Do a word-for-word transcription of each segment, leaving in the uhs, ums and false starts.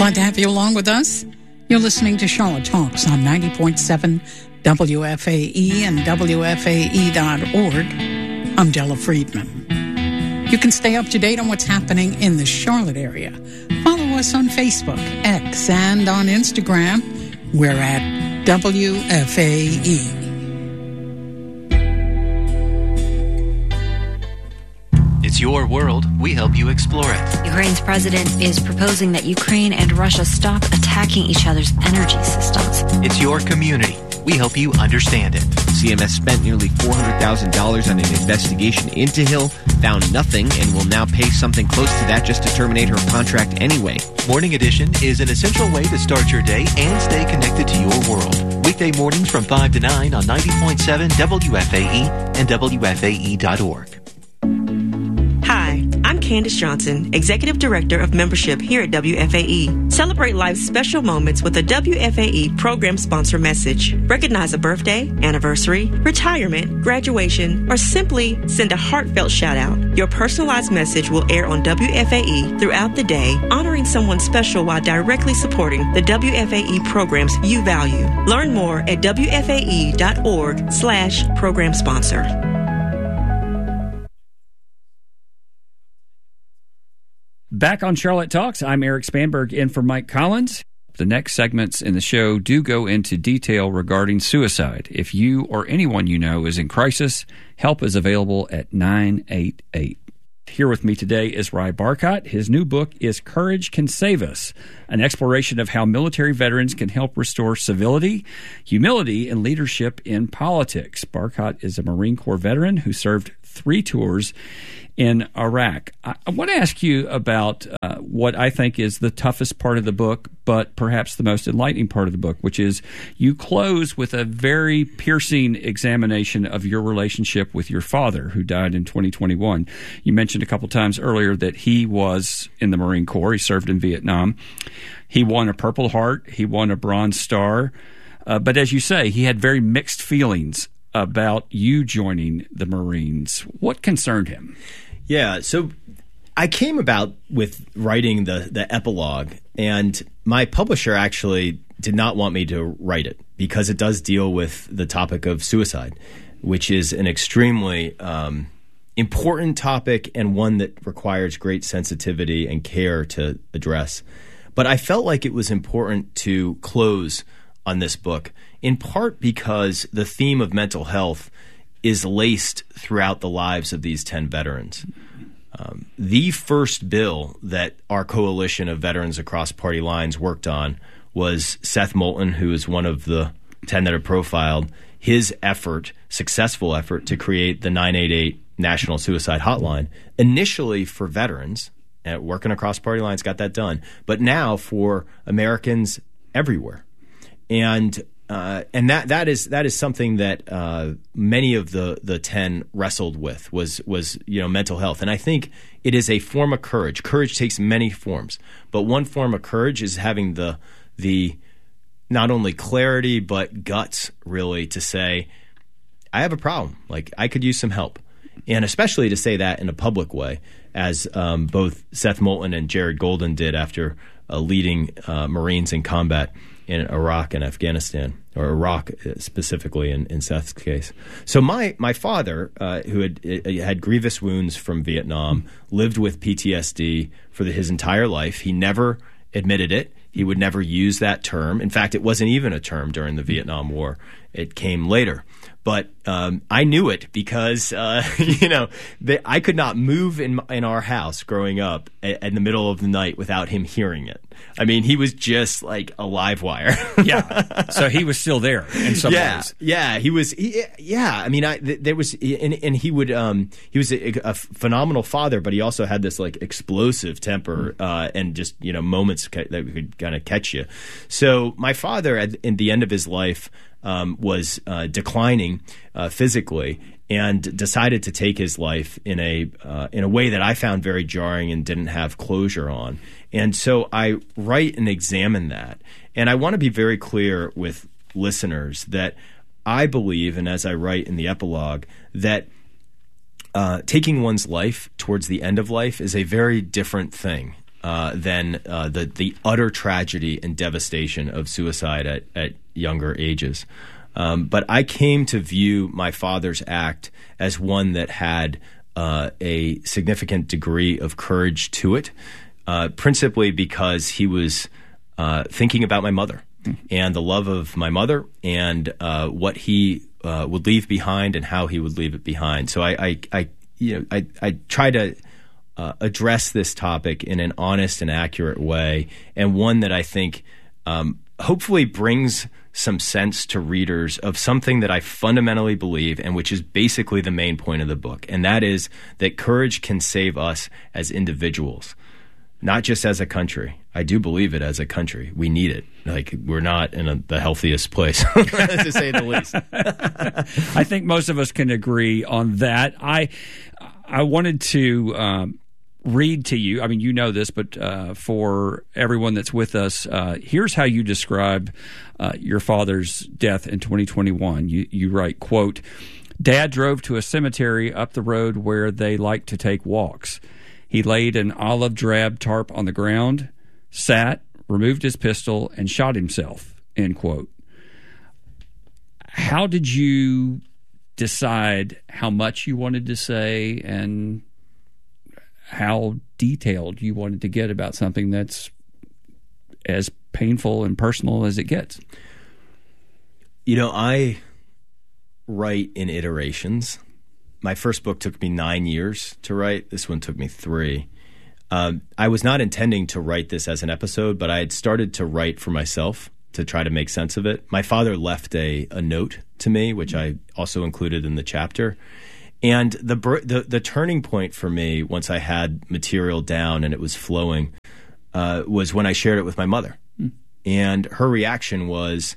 Glad to have you along with us. You're listening to Charlotte Talks on ninety point seven W F A E and W F A E dot org. I'm Della Friedman. You can stay up to date on what's happening in the Charlotte area. Follow us on Facebook, X, and on Instagram. We're at W F A E. It's your world. We help you explore it. Ukraine's president is proposing that Ukraine and Russia stop attacking each other's energy systems. It's your community. We help you understand it. C M S spent nearly four hundred thousand dollars on an investigation into Hill, found nothing, and will now pay something close to that just to terminate her contract anyway. Morning Edition is an essential way to start your day and stay connected to your world. Weekday mornings from five to nine on ninety point seven W F A E and W F A E dot org. Hi, I'm Candace Johnson, Executive Director of Membership here at W F A E. Celebrate life's special moments with a W F A E program sponsor message. Recognize a birthday, anniversary, retirement, graduation, or simply send a heartfelt shout out. Your personalized message will air on W F A E throughout the day, honoring someone special while directly supporting the W F A E programs you value. Learn more at W F A E dot org slash program sponsor. Back on Charlotte Talks, I'm Eric Spanberg in for Mike Collins. The next segments in the show do go into detail regarding suicide. If you or anyone you know is in crisis, help is available at nine eight eight. Here with me today is Ry Barcott. His new book is Courage Can Save Us, an exploration of how military veterans can help restore civility, humility, and leadership in politics. Barcott is a Marine Corps veteran who served three tours in Iraq. I, I want to ask you about uh, what I think is the toughest part of the book, but perhaps the most enlightening part of the book, which is you close with a very piercing examination of your relationship with your father, who died in twenty twenty-one. You mentioned a couple times earlier that he was in the Marine Corps. He served in Vietnam. He won a Purple Heart. He won a Bronze Star. Uh, but as you say, he had very mixed feelings about you joining the Marines. What concerned him? Yeah, so I came about with writing the, the epilogue, and my publisher actually did not want me to write it because it does deal with the topic of suicide, which is an extremely um, important topic and one that requires great sensitivity and care to address. But I felt like it was important to close on this book, in part because the theme of mental health is laced throughout the lives of these ten veterans. Um, the first bill that our coalition of veterans across party lines worked on was Seth Moulton, who is one of the ten that are profiled, his effort, successful effort, to create the nine eight eight National Suicide Hotline, initially for veterans, and working across party lines, got that done, but now for Americans everywhere. And Uh, and that that is that is something that uh, many of the, the ten wrestled with was was you know mental health, and I think it is a form of courage. Courage takes many forms, but one form of courage is having the the not only clarity but guts really to say, I have a problem. Like, I could use some help, and especially to say that in a public way, as um, both Seth Moulton and Jared Golden did after uh, leading uh, Marines in combat in Iraq and Afghanistan, or Iraq specifically in, in Seth's case. So my my father, uh, who had had grievous wounds from Vietnam, lived with P T S D for the, his entire life. He never admitted it. He would never use that term. In fact, it wasn't even a term during the Vietnam War. It came later. But um, I knew it because, uh, you know, the, I could not move in in our house growing up a, in the middle of the night without him hearing it. I mean, he was just like a live wire. Yeah. So he was still there in some yeah, ways. Yeah, he was. He, yeah, I mean, I, th- there was, and, and he would. Um, he was a, a phenomenal father, but he also had this like explosive temper uh, and just you know moments ca- that could kind of catch you. So my father, at in the end of his life, um, was uh, declining uh, physically, and decided to take his life in a uh, in a way that I found very jarring and didn't have closure on. And so I write and examine that. And I want to be very clear with listeners that I believe, and as I write in the epilogue, that uh, taking one's life towards the end of life is a very different thing. uh, than uh, the the utter tragedy and devastation of suicide at, at younger ages. Um, but I came to view my father's act as one that had uh, a significant degree of courage to it, uh, principally because he was uh, thinking about my mother mm. and the love of my mother and uh, what he uh, would leave behind and how he would leave it behind. So I, I, I you know, I, I try to uh, address this topic in an honest and accurate way, and one that I think um, hopefully brings some sense to readers of something that I fundamentally believe, and which is basically the main point of the book, and that is that courage can save us as individuals, not just as a country. I do believe it as a country. We need it. Like, we're not in a, the healthiest place, to say the least. I think most of us can agree on that. I I wanted to um, read to you. I mean, you know this, but uh, for everyone that's with us, uh, here's how you describe uh, your father's death in twenty twenty-one. You, you write, quote, "Dad drove to a cemetery up the road where they like to take walks. He laid an olive drab tarp on the ground, sat, removed his pistol, and shot himself," end quote. How did you decide how much you wanted to say and how detailed you wanted to get about something that's as painful and personal as it gets? You know, I write in iterations. My first book took me nine years to write. This one took me three. Um, I was not intending to write this as an episode, but I had started to write for myself to try to make sense of it. My father left a, a note to me, which I also included in the chapter. And the, the the turning point for me, once I had material down and it was flowing, uh, was when I shared it with my mother. Mm. And her reaction was,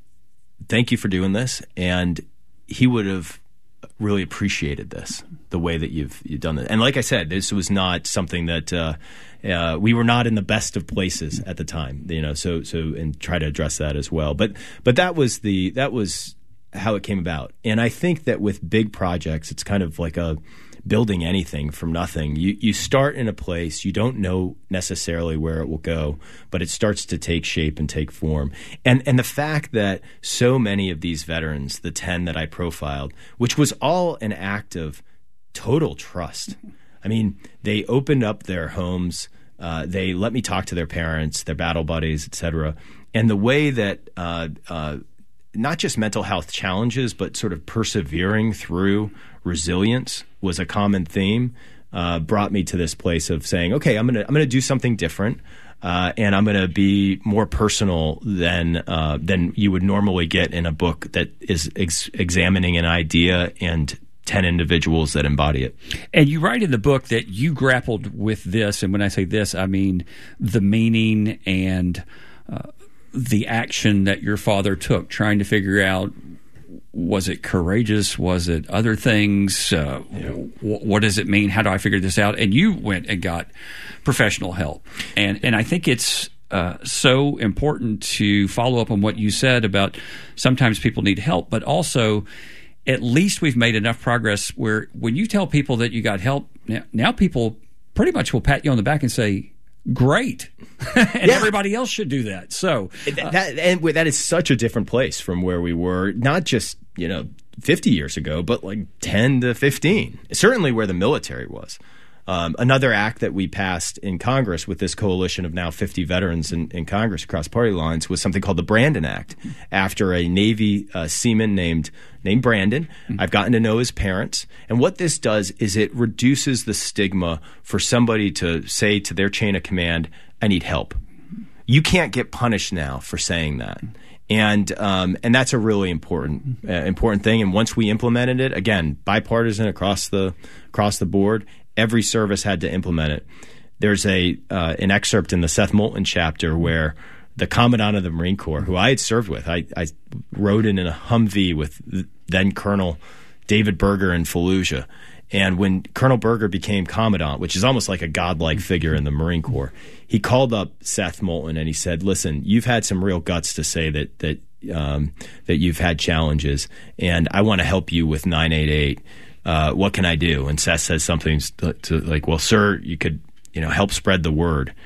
"Thank you for doing this." And he would have really appreciated this, the way that you've you've done it. And like I said, this was not something that uh, uh, we were not in the best of places at the time, you know. So so and try to address that as well. But but that was the that was how it came about. And I think that with big projects, it's kind of like a building anything from nothing. You you start in a place, you don't know necessarily where it will go, but it starts to take shape and take form. And and the fact that so many of these veterans, the ten that I profiled, which was all an act of total trust. I mean, they opened up their homes, uh, they let me talk to their parents, their battle buddies, et cetera. And the way that uh, uh, not just mental health challenges, but sort of persevering through resilience was a common theme, uh, brought me to this place of saying, okay, I'm gonna I'm gonna do something different, uh, and I'm gonna be more personal than uh, than you would normally get in a book that is ex- examining an idea and ten individuals that embody it. And you write in the book that you grappled with this, and when I say this, I mean the meaning and uh, the action that your father took, trying to figure out, was it courageous? Was it other things? Uh, yeah. w- what does it mean? How do I figure this out? And you went and got professional help. And and I think it's uh, so important to follow up on what you said about sometimes people need help, but also at least we've made enough progress where when you tell people that you got help, now, now people pretty much will pat you on the back and say, great. And yeah. Everybody else should do that. So uh, that and that is such a different place from where we were, not just, you know, fifty years ago, but like ten to fifteen. Certainly where the military was. Um, another act that we passed in Congress with this coalition of now fifty veterans in, in Congress across party lines was something called the Brandon Act, after a Navy uh, seaman named named Brandon. Mm-hmm. I've gotten to know his parents. And what this does is it reduces the stigma for somebody to say to their chain of command, I need help. You can't get punished now for saying that. And um, and that's a really important uh, important thing. And once we implemented it, again, bipartisan across the across the board, every service had to implement it. There's a uh, an excerpt in the Seth Moulton chapter where the Commandant of the Marine Corps, who I had served with, I, I rode in, in a Humvee with then Colonel David Berger in Fallujah. And when Colonel Berger became Commandant, which is almost like a godlike figure in the Marine Corps, he called up Seth Moulton and he said, listen, you've had some real guts to say that that um, that you've had challenges, and I want to help you with nine eight eight. Uh, what can I do? And Seth says something to, to like, well, sir, you could, you know, help spread the word.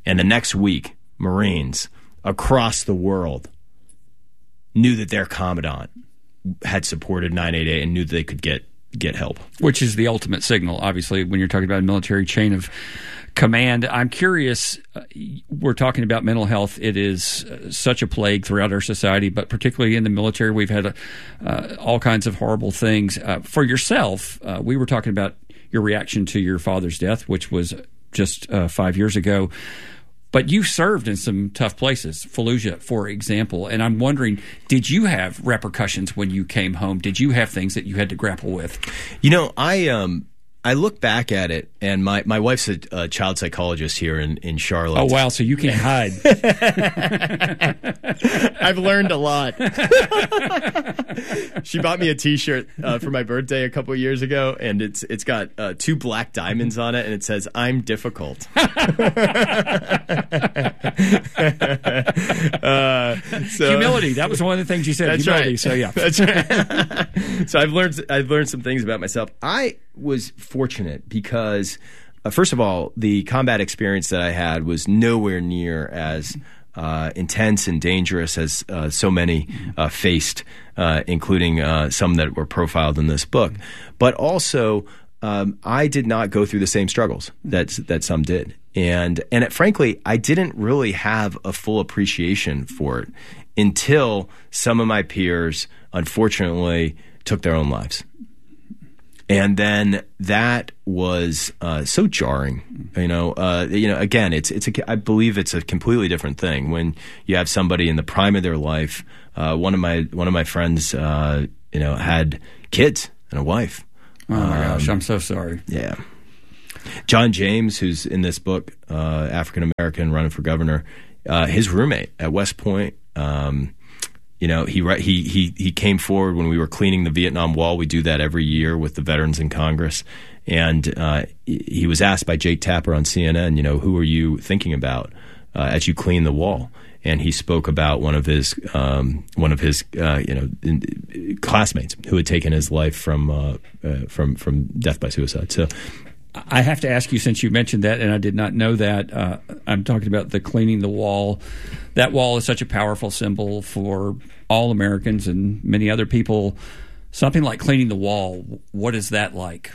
And the next week, Marines across the world knew that their commandant had supported nine eight eight and knew that they could get get help. Which is the ultimate signal, obviously, when you're talking about a military chain of command. I'm curious, uh, we're talking about mental health. It is uh, such a plague throughout our society, but particularly in the military, we've had uh, all kinds of horrible things. Uh, for yourself, uh, we were talking about your reaction to your father's death, which was just uh, five years ago. But you served in some tough places, Fallujah, for example. And I'm wondering, did you have repercussions when you came home? Did you have things that you had to grapple with? You know, I um, I look back at it, and my, my wife's a, a child psychologist here in, in Charlotte. Oh, wow. So you can't hide. I've learned a lot. She bought me a T-shirt uh, for my birthday a couple of years ago, and it's it's got uh, two black diamonds on it, and it says, "I'm difficult." uh, so, humility. That was one of the things you said. That's humility. Right. So yeah, that's right. So I've learned I've learned some things about myself. I was fortunate because, uh, first of all, the combat experience that I had was nowhere near as uh, intense and dangerous as uh, so many uh, faced, uh, including uh, some that were profiled in this book. But also, um, I did not go through the same struggles that that some did, and and it, frankly, I didn't really have a full appreciation for it until some of my peers, unfortunately, took their own lives. And then that was uh, so jarring, you know. Uh, you know, again, it's it's a, I believe it's a completely different thing when you have somebody in the prime of their life. Uh, one of my one of my friends, uh, you know, had kids and a wife. Oh my um, gosh, I'm so sorry. Yeah, John James, who's in this book, uh, African American running for governor, uh, his roommate at West Point. Um, You know, he he he he came forward when we were cleaning the Vietnam Wall. We do that every year with the veterans in Congress. And uh, he was asked by Jake Tapper on C N N, you know, who are you thinking about uh, as you clean the wall? And he spoke about one of his um, one of his uh, you know in, classmates who had taken his life from uh, uh, from from death by suicide. So. I have to ask you, since you mentioned that, and I did not know that, uh, I'm talking about the cleaning the wall. That wall is such a powerful symbol for all Americans and many other people. Something like cleaning the wall, what is that like?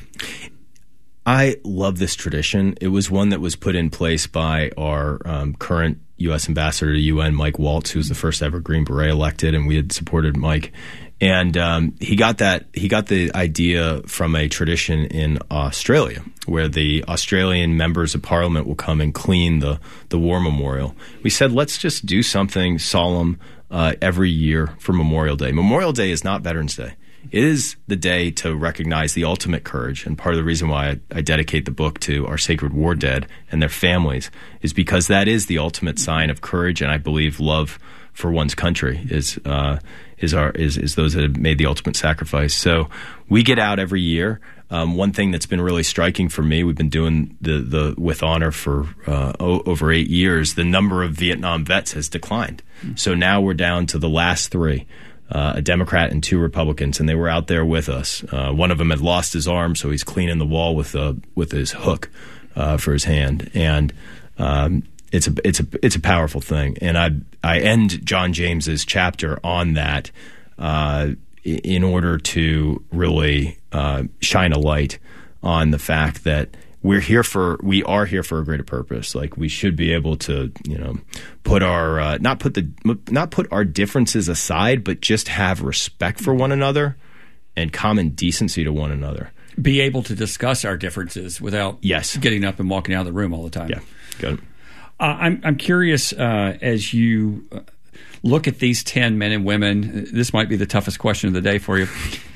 I love this tradition. It was one that was put in place by our um, current U S ambassador to U N, Mike Waltz, who was the first ever Green Beret elected, and we had supported Mike. And um, he got that. He got the idea from a tradition in Australia, where the Australian members of Parliament will come and clean the the war memorial. We said, let's just do something solemn uh, every year for Memorial Day. Memorial Day is not Veterans Day. It is the day to recognize the ultimate courage, and part of the reason why I, I dedicate the book to our sacred war dead and their families is because that is the ultimate sign of courage, and I believe love for one's country is uh, is our is, is those that have made the ultimate sacrifice. So we get out every year. Um, one thing that's been really striking for me, we've been doing the the With Honor for uh, o- over eight years. The number of Vietnam vets has declined. Mm-hmm. So now we're down to the last three. Uh, a Democrat and two Republicans, and they were out there with us. Uh, one of them had lost his arm, so he's cleaning the wall with a with his hook uh, for his hand, and um, it's a it's a it's a powerful thing. And I I end John James's chapter on that uh, in order to really uh, shine a light on the fact that we're here for we are here for a greater purpose. Like, we should be able to, you know, put our uh, not put the not put our differences aside, but just have respect for one another and common decency to one another. Be able to discuss our differences without yes. getting up and walking out of the room all the time. Yeah, good. Uh, I'm I'm curious uh, as you look at these ten men and women. This might be the toughest question of the day for you.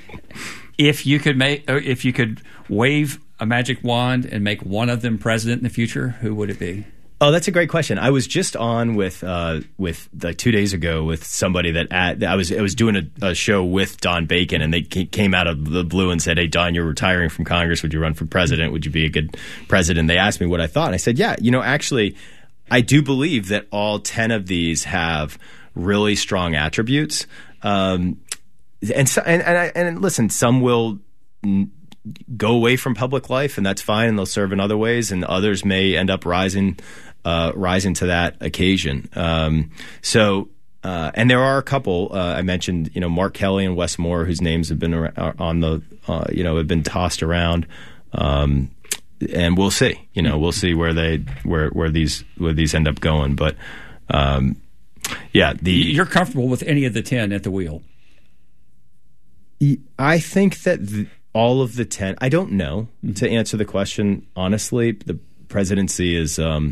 If you could make, if you could wave a magic wand and make one of them president in the future, who would it be? Oh, that's a great question. I was just on with uh, with like two days ago with somebody that at, I was I was doing a, a show with Don Bacon, and they came out of the blue and said, "Hey, Don, you're retiring from Congress. Would you run for president? Would you be a good president?" They asked me what I thought, and I said, "Yeah, you know, actually, I do believe that all ten of these have really strong attributes." Um, and, so, and and I, and listen, some will N- go away from public life, and that's fine, and they'll serve in other ways, and others may end up rising uh, rising to that occasion. Um, so, uh, and there are a couple. Uh, I mentioned, you know, Mark Kelly and Wes Moore, whose names have been ar- on the, uh, you know, have been tossed around. Um, and we'll see. You know, we'll see where they where where these where these end up going. But um, yeah, the you're comfortable with any of the ten at the wheel. I think that the, all of the ten. I don't know, mm-hmm. to answer the question honestly. The presidency is um,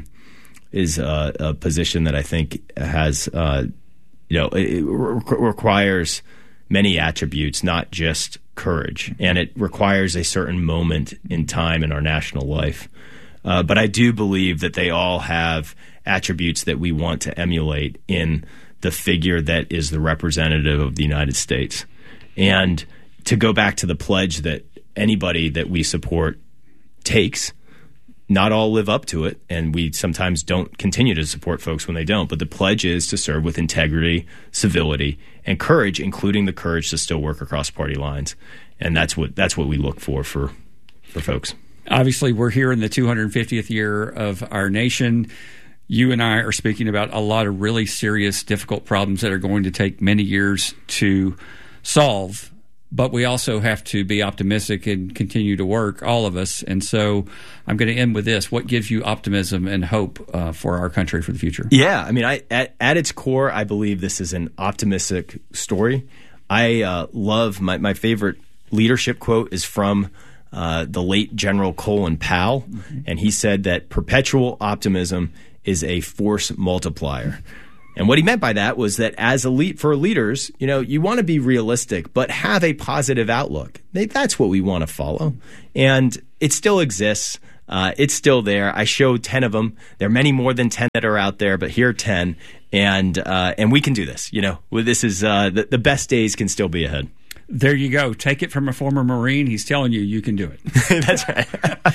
is uh, a position that I think has uh, you know it, it re- requires many attributes, not just courage, and it requires a certain moment in time in our national life. Uh, but I do believe that they all have attributes that we want to emulate in the figure that is the representative of the United States. And to go back to the pledge that anybody that we support takes, not all live up to it, and we sometimes don't continue to support folks when they don't. But the pledge is to serve with integrity, civility, and courage, including the courage to still work across party lines. And that's what that's what we look for for, for folks. Obviously, we're here in the two hundred fiftieth year of our nation. You and I are speaking about a lot of really serious, difficult problems that are going to take many years to solve. But we also have to be optimistic and continue to work, all of us. And so I'm going to end with this. What gives you optimism and hope uh, for our country for the future? Yeah, I mean, I, at, at its core, I believe this is an optimistic story. I uh, love my, my favorite leadership quote is from uh, the late General Colin Powell. Mm-hmm. And he said that perpetual optimism is a force multiplier. And what he meant by that was that as a lead, for leaders, you know, you want to be realistic, but have a positive outlook. They, that's what we want to follow. And it still exists. Uh, it's still there. I showed ten of them. There are many more than ten that are out there, but here are ten. And uh, and we can do this. You know, this is uh, the, the best days can still be ahead. There you go. Take it from a former Marine. He's telling you you can do it. That's right.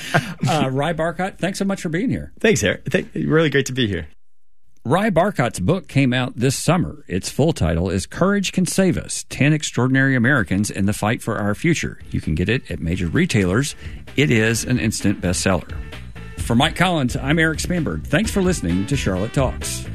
uh, Ry Barkott, thanks so much for being here. Thanks, Eric. Th- really great to be here. Ry Barkott's book came out this summer. Its full title is Courage Can Save Us, ten Extraordinary Americans in the Fight for Our Future. You can get it at major retailers. It is an instant bestseller. For Mike Collins, I'm Eric Spanberg. Thanks for listening to Charlotte Talks.